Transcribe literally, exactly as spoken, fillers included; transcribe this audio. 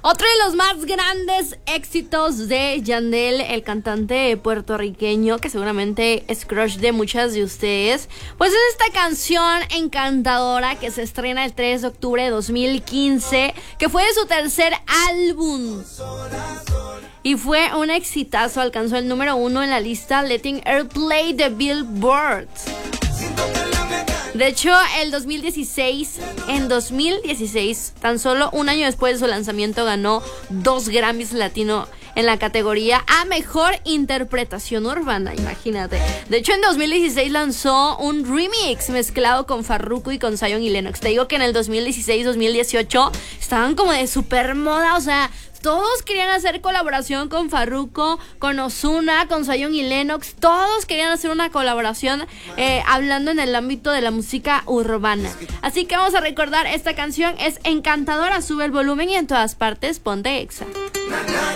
Otro de los más grandes éxitos de Yandel, el cantante puertorriqueño, que seguramente es crush de muchas de ustedes, pues es esta canción encantadora que se estrena el tres de octubre de dos mil quince, que fue de su tercer álbum. Y fue un exitazo, alcanzó el número uno en la lista Letting Airplay de Billboard. De hecho, el dos mil dieciséis, en dos mil dieciséis, tan solo un año después de su lanzamiento, ganó dos Grammys Latino en la categoría a Mejor Interpretación Urbana, imagínate. De hecho, en dos mil dieciséis lanzó un remix mezclado con Farruko y con Zion y Lennox. Te digo que en el dos mil dieciséis, dos mil dieciocho estaban como de super moda, o sea, todos querían hacer colaboración con Farruko, con Ozuna, con Zion y Lennox. Todos querían hacer una colaboración eh, hablando en el ámbito de la música urbana. Así que vamos a recordar, esta canción es encantadora. Sube el volumen y en todas partes ponte Exa.